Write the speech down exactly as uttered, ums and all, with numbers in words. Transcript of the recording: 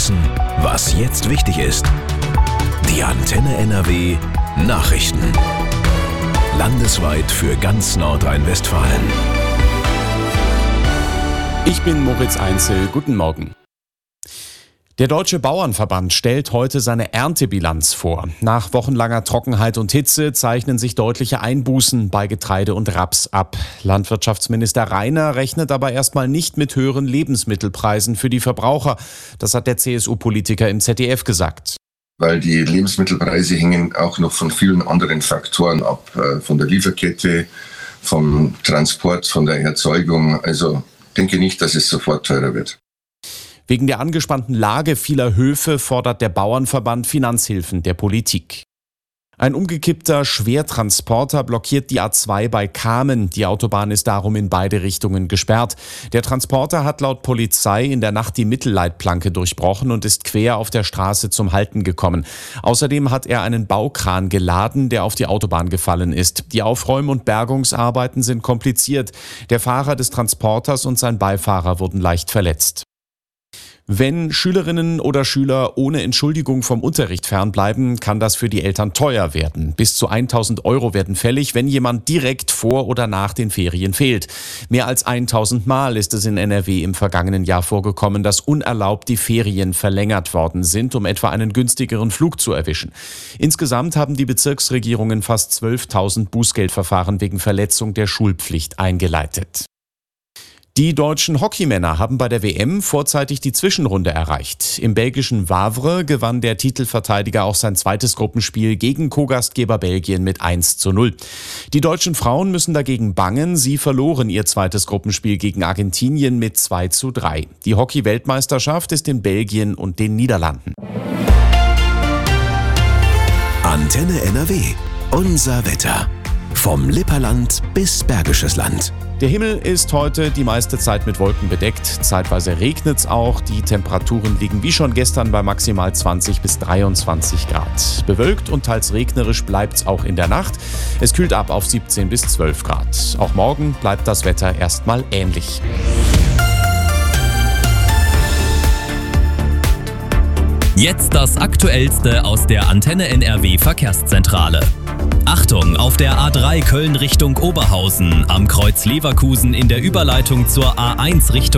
wissen, was jetzt wichtig ist. Die Antenne N R W Nachrichten. Landesweit für ganz Nordrhein-Westfalen. Ich bin Moritz Einzel. Guten Morgen. Der Deutsche Bauernverband stellt heute seine Erntebilanz vor. Nach wochenlanger Trockenheit und Hitze zeichnen sich deutliche Einbußen bei Getreide und Raps ab. Landwirtschaftsminister Rainer rechnet aber erstmal nicht mit höheren Lebensmittelpreisen für die Verbraucher. Das hat der C S U-Politiker im Z D F gesagt. Weil die Lebensmittelpreise hängen auch noch von vielen anderen Faktoren ab. Von der Lieferkette, vom Transport, von der Erzeugung. Also denke nicht, dass es sofort teurer wird. Wegen der angespannten Lage vieler Höfe fordert der Bauernverband Finanzhilfen der Politik. Ein umgekippter Schwertransporter blockiert die A zwei bei Kamen. Die Autobahn ist darum in beide Richtungen gesperrt. Der Transporter hat laut Polizei in der Nacht die Mittelleitplanke durchbrochen und ist quer auf der Straße zum Halten gekommen. Außerdem hat er einen Baukran geladen, der auf die Autobahn gefallen ist. Die Aufräum- und Bergungsarbeiten sind kompliziert. Der Fahrer des Transporters und sein Beifahrer wurden leicht verletzt. Wenn Schülerinnen oder Schüler ohne Entschuldigung vom Unterricht fernbleiben, kann das für die Eltern teuer werden. Bis zu tausend Euro werden fällig, wenn jemand direkt vor oder nach den Ferien fehlt. Mehr als tausend Mal ist es in N R W im vergangenen Jahr vorgekommen, dass unerlaubt die Ferien verlängert worden sind, um etwa einen günstigeren Flug zu erwischen. Insgesamt haben die Bezirksregierungen fast zwölftausend Bußgeldverfahren wegen Verletzung der Schulpflicht eingeleitet. Die deutschen Hockeymänner haben bei der W M vorzeitig die Zwischenrunde erreicht. Im belgischen Wavre gewann der Titelverteidiger auch sein zweites Gruppenspiel gegen Co-Gastgeber Belgien mit eins zu null. Die deutschen Frauen müssen dagegen bangen. Sie verloren ihr zweites Gruppenspiel gegen Argentinien mit zwei zu drei. Die Hockey-Weltmeisterschaft ist in Belgien und den Niederlanden. Antenne N R W. Unser Wetter. Vom Lipperland bis Bergisches Land. Der Himmel ist heute die meiste Zeit mit Wolken bedeckt. Zeitweise regnet's auch. Die Temperaturen liegen wie schon gestern bei maximal zwanzig bis dreiundzwanzig Grad. Bewölkt und teils regnerisch bleibt's auch in der Nacht. Es kühlt ab auf siebzehn bis zwölf Grad. Auch morgen bleibt das Wetter erstmal ähnlich. Jetzt das Aktuellste aus der Antenne N R W Verkehrszentrale. Achtung, auf der A drei Köln Richtung Oberhausen, am Kreuz Leverkusen in der Überleitung zur A eins Richtung